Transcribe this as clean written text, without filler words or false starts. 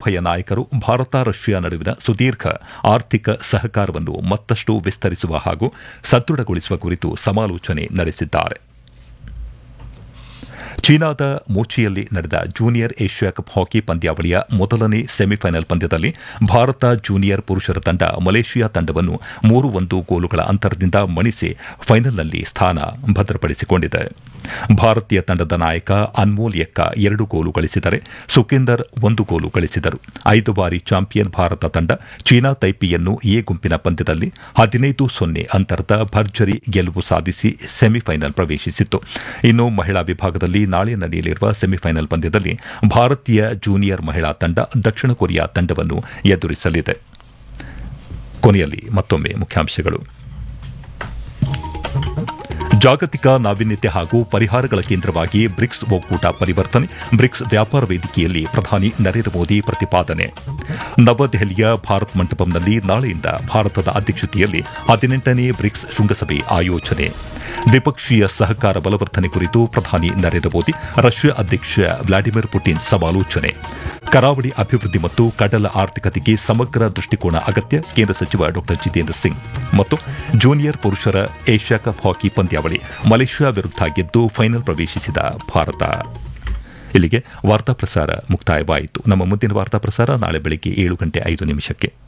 ಉಭಯ ನಾಯಕರು ಭಾರತ ರಷ್ಯಾ ನಡುವಿನ ಸುದೀರ್ಘ ಆರ್ಥಿಕ ಸಹಕಾರವನ್ನು ಮತ್ತಷ್ಟು ವಿಸ್ತರಿಸುವ ಹಾಗೂ ಸದೃಢಗೊಳಿಸುವ ಕುರಿತು ಸಮಾಲೋಚನೆ ನಡೆಸಿದ್ದಾರೆ. ಚೀನಾದ ಮೋಚಿಯಲ್ಲಿ ನಡೆದ ಜೂನಿಯರ್ ಏಷ್ಯಾ ಕಪ್ ಹಾಕಿ ಪಂದ್ಯಾವಳಿಯ ಮೊದಲನೇ ಸೆಮಿಫೈನಲ್ ಪಂದ್ಯದಲ್ಲಿ ಭಾರತ ಜೂನಿಯರ್ ಪುರುಷರ ತಂಡ ಮಲೇಷಿಯಾ ತಂಡವನ್ನು 3-1 ಗೋಲುಗಳ ಅಂತರದಿಂದ ಮಣಿಸಿ ಫೈನಲ್ನಲ್ಲಿ ಸ್ಥಾನ ಭದ್ರಪಡಿಸಿಕೊಂಡಿದೆ. ಭಾರತೀಯ ತಂಡದ ನಾಯಕ ಅನ್ಮೋಲ್ ಎಕ್ಕ 2 ಗೋಲು ಗಳಿಸಿದರೆ ಸುಖೇಂದರ್ 1 ಗೋಲು ಗಳಿಸಿದರು. 5 ಬಾರಿ ಚಾಂಪಿಯನ್ ಭಾರತ ತಂಡ ಚೀನಾ ತೈಪಿಯನ್ನು ಎ ಗುಂಪಿನ ಪಂದ್ಯದಲ್ಲಿ 15-0 ಅಂತರದ ಭರ್ಜರಿ ಗೆಲುವು ಸಾಧಿಸಿ ಸೆಮಿಫೈನಲ್ ಪ್ರವೇಶಿಸಿತ್ತು. ಇನ್ನು ಮಹಿಳಾ ವಿಭಾಗದಲ್ಲಿ ನಾಳೆ ನಡೆಯಲಿರುವ ಸೆಮಿಫೈನಲ್ ಪಂದ್ಯದಲ್ಲಿ ಭಾರತೀಯ ಜೂನಿಯರ್ ಮಹಿಳಾ ತಂಡ ದಕ್ಷಿಣ ಕೊರಿಯಾ ತಂಡವನ್ನು ಎದುರಿಸಲಿದೆ. ಕೊನೆಯಲ್ಲಿ ಮತ್ತೊಮ್ಮೆ ಮುಖ್ಯಾಂಶಗಳು. ಜಾಗತಿಕ ನಾವೀನ್ಯತೆ ಹಾಗೂ ಪರಿಹಾರಗಳ ಕೇಂದ್ರವಾಗಿ ಬ್ರಿಕ್ಸ್ ಒಕ್ಕೂಟ ಪರಿವರ್ತನೆ, ಬ್ರಿಕ್ಸ್ ವ್ಯಾಪಾರ ವೇದಿಕೆಯಲ್ಲಿ ಪ್ರಧಾನಿ ನರೇಂದ್ರ ಮೋದಿ ಪ್ರತಿಪಾದನೆ. ನವದೆಹಲಿಯ ಭಾರತ್ ಮಂಟಪಂನಲ್ಲಿ ನಾಳೆಯಿಂದ ಭಾರತದ ಅಧ್ಯಕ್ಷತೆಯಲ್ಲಿ 18ನೇ ಬ್ರಿಕ್ಸ್ ಶೃಂಗಸಭೆ ಆಯೋಜನೆ. ದ್ವಿಪಕ್ಷೀಯ ಸಹಕಾರ ಬಲವರ್ಧನೆ ಕುರಿತು ಪ್ರಧಾನಿ ನರೇಂದ್ರ ಮೋದಿ ರಷ್ಯಾ ಅಧ್ಯಕ್ಷ ವ್ಲಾಡಿಮಿರ್ ಪುಟಿನ್ ಸಮಾಲೋಚನೆ. ಕರಾವಳಿ ಅಭಿವೃದ್ಧಿ ಮತ್ತು ಕಡಲ ಆರ್ಥಿಕತೆಗೆ ಸಮಗ್ರ ದೃಷ್ಟಿಕೋನ ಅಗತ್ಯ, ಕೇಂದ್ರ ಸಚಿವ ಡಾ ಜಿತೇಂದ್ರ ಸಿಂಗ್. ಮತ್ತು ಜೂನಿಯರ್ ಪುರುಷರ ಏಷ್ಯಾ ಕಪ್ ಹಾಕಿ ಪಂದ್ಯಾವಳಿ ಮಲೇಷ್ಯಾ ವಿರುದ್ಧ ಗೆದ್ದು ಫೈನಲ್ ಪ್ರವೇಶಿಸಿದ ಭಾರತ. ಇಲ್ಲಿಗೆ ವಾರ್ತಾ ಪ್ರಸಾರ ಮುಕ್ತಾಯವಾಯಿತು. ನಮ್ಮ ಮುಂದಿನ ವಾರ್ತಾ ಪ್ರಸಾರ ನಾಳೆ ಬೆಳಗ್ಗೆ 7:05